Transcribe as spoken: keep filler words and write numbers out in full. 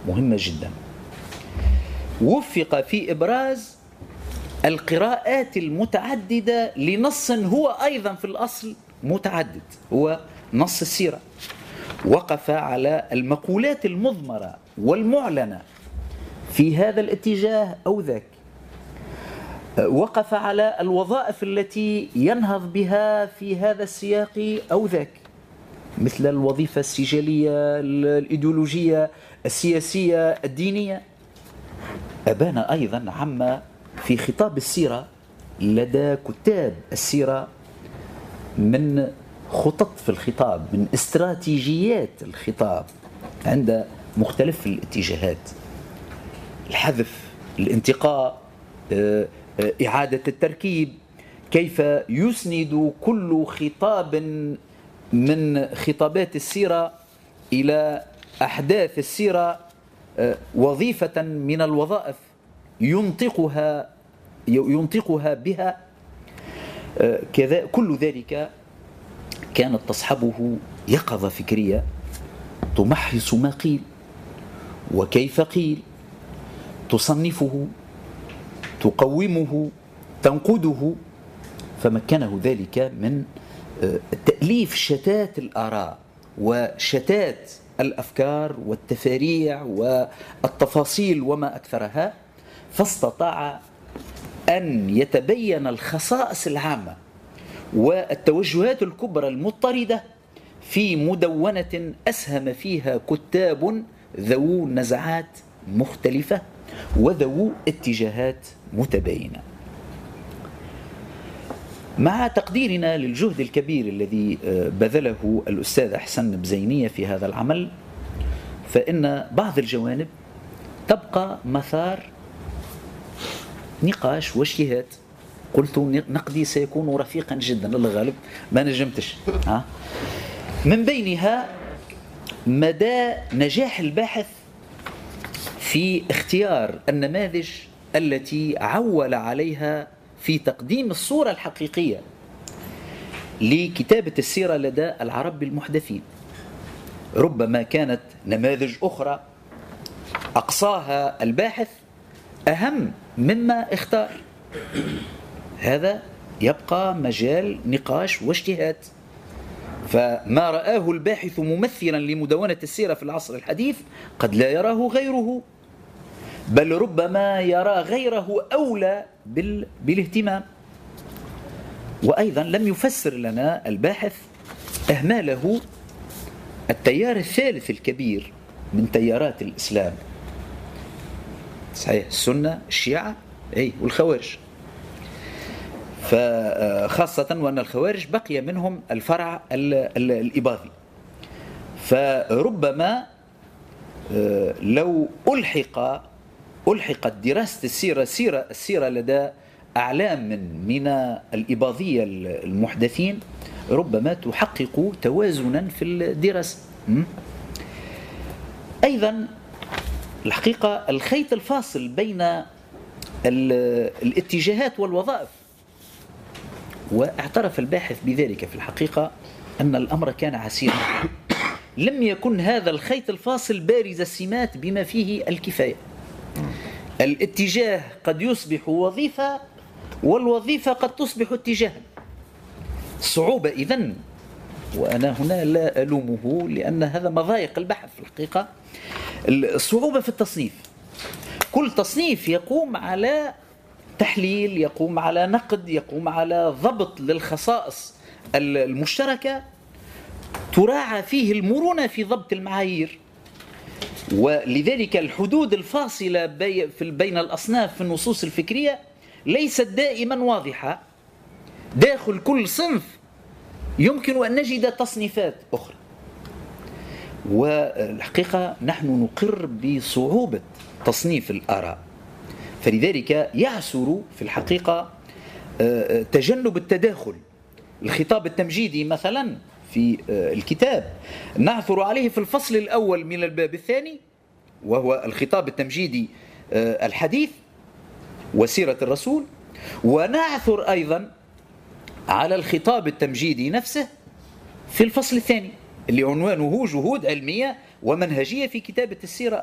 مهمة جدا. وفق في إبراز القراءات المتعددة لنص هو أيضا في الأصل متعدد، هو نص السيرة. وقف على المقولات المضمرة والمعلنة في هذا الاتجاه أو ذاك. وقف على الوظائف التي ينهض بها في هذا السياق أو ذاك، مثل الوظيفة السجالية، الإيديولوجية، السياسية، الدينية. أبان أيضا عما في خطاب السيرة لدى كتاب السيرة من خطط في الخطاب، من استراتيجيات الخطاب عند مختلف الاتجاهات: الحذف، الانتقاء، إعادة التركيب، كيف يسند كل خطاب من خطابات السيرة إلى أحداث السيرة وظيفة من الوظائف ينطقها ينطقها بها. كذا كل ذلك كانت تصحبه يقظة فكرية تمحص ما قيل وكيف قيل، تصنفه، تقومه، تنقده، فمكنه ذلك من تأليف شتات الآراء وشتات الأفكار والتفاريع والتفاصيل وما أكثرها، فاستطاع أن يتبين الخصائص العامة والتوجهات الكبرى المضطردة في مدونة أسهم فيها كتاب ذو نزعات مختلفة وذو اتجاهات متباينة. مع تقديرنا للجهد الكبير الذي بذله الأستاذ أحسن بزينية في هذا العمل، فإن بعض الجوانب تبقى مثار نقاش واجتهاد. قلت نقدي سيكون رفيقا جدا، للغالب ما نجمتش. من بينها مدى نجاح الباحث في اختيار النماذج التي عول عليها في تقديم الصورة الحقيقية لكتابة السيرة لدى العرب المحدثين. ربما كانت نماذج أخرى أقصاها الباحث أهم مما اختار، هذا يبقى مجال نقاش واجتهاد. فما رآه الباحث ممثلا لمدونة السيرة في العصر الحديث قد لا يراه غيره، بل ربما يرى غيره أولى بالاهتمام. وأيضا لم يفسر لنا الباحث أهماله التيار الثالث الكبير من تيارات الإسلام، صحيح، السنة، الشيعة، أي والخوارج، فخاصة وأن الخوارج بقي منهم الفرع الإباضي. فربما لو ألحق ألحقت دراسة السيرة سيرة السيرة لدى أعلام من من الإباضية المحدثين، ربما تحقق توازنا في الدراسة. أيضا الحقيقة الخيط الفاصل بين الاتجاهات والوظائف، واعترف الباحث بذلك في الحقيقة أن الأمر كان عسيرا، لم يكن هذا الخيط الفاصل بارز السمات بما فيه الكفاية. الاتجاه قد يصبح وظيفة والوظيفة قد تصبح اتجاها. الصعوبة إذن، وأنا هنا لا ألومه لأن هذا مضايق البحث في الحقيقة، الصعوبة في التصنيف. كل تصنيف يقوم على تحليل، يقوم على نقد، يقوم على ضبط للخصائص المشتركة، تراعى فيه المرونة في ضبط المعايير. ولذلك الحدود الفاصلة بين الأصناف في النصوص الفكرية ليست دائما واضحة. داخل كل صنف يمكن أن نجد تصنيفات أخرى. والحقيقة نحن نقر بصعوبة تصنيف الآراء، فلذلك يعسر في الحقيقة تجنب التداخل. الخطاب التمجيدي مثلا في الكتاب نعثر عليه في الفصل الأول من الباب الثاني، وهو الخطاب التمجيدي الحديث وسيرة الرسول، ونعثر أيضا على الخطاب التمجيدي نفسه في الفصل الثاني اللي عنوانه جهود علمية ومنهجية في كتابة السيرة